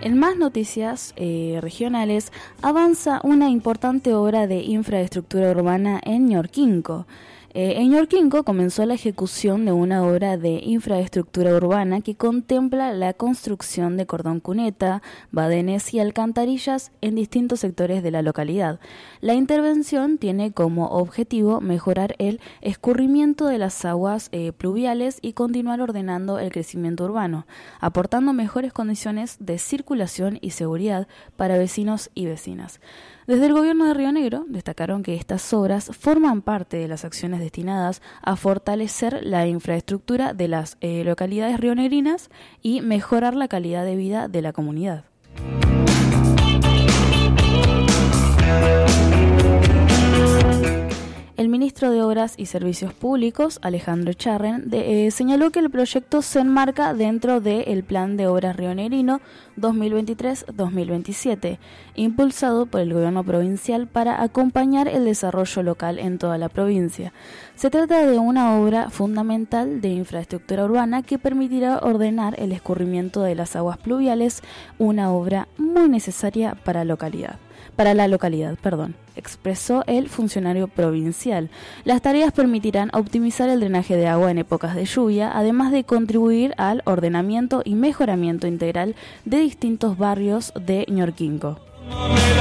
En más noticias regionales, avanza una importante obra de infraestructura urbana en Ñorquinco. En Ñorquinco comenzó la ejecución de una obra de infraestructura urbana que contempla la construcción de cordón cuneta, badenes y alcantarillas en distintos sectores de la localidad. La intervención tiene como objetivo mejorar el escurrimiento de las aguas pluviales y continuar ordenando el crecimiento urbano, aportando mejores condiciones de circulación y seguridad para vecinos y vecinas. Desde el gobierno de Río Negro destacaron que estas obras forman parte de las acciones destinadas a fortalecer la infraestructura de las localidades rionegrinas y mejorar la calidad de vida de la comunidad. El ministro de Obras y Servicios Públicos, Alejandro Echarren, señaló que el proyecto se enmarca dentro del Plan de Obras Rionegrino 2023-2027, impulsado por el gobierno provincial para acompañar el desarrollo local en toda la provincia. Se trata de una obra fundamental de infraestructura urbana que permitirá ordenar el escurrimiento de las aguas pluviales, una obra muy necesaria para la localidad, expresó el funcionario provincial. Las tareas permitirán optimizar el drenaje de agua en épocas de lluvia, además de contribuir al ordenamiento y mejoramiento integral de distintos barrios de Ñorquinco.